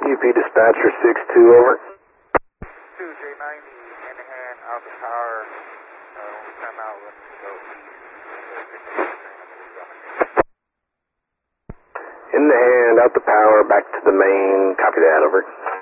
QP dispatcher 6-2, over. 2J90, in the hand, out the power. When we come out, let's go east. In the hand, out the power, back to the main. Copy that, over.